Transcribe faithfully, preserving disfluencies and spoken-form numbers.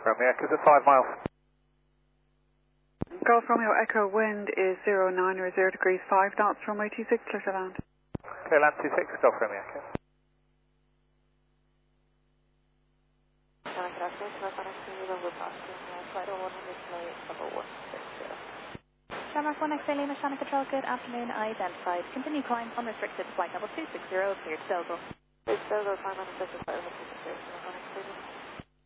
Romeo Echo to five miles. Golf Romeo Echo, wind is zero nine or zero degrees five knots, runway two six, clear to land. Okay, land two six, Golf Romeo Echo. Shamrock one X-ray Lima, Shannon Control, good afternoon, identified. Continue climb, unrestricted, flight level two six zero, cleared Dogo. It's Dogo, climb unrestricted, flight level two six zero,